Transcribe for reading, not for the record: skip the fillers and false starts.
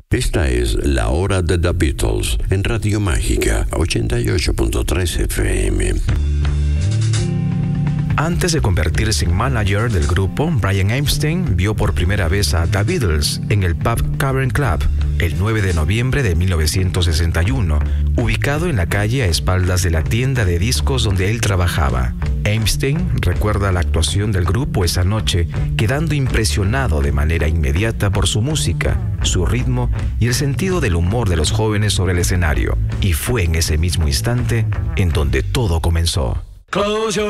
Esta es La Hora de The Beatles en Radio Mágica 88.3 FM. Antes de convertirse en manager del grupo, Brian Epstein vio por primera vez a The Beatles en el pub Cavern Club el 9 de noviembre de 1961, ubicado en la calle a espaldas de la tienda de discos donde él trabajaba. Epstein recuerda la actuación del grupo esa noche, quedando impresionado de manera inmediata por su música, su ritmo y el sentido del humor de los jóvenes sobre el escenario. Y fue en ese mismo instante en donde todo comenzó.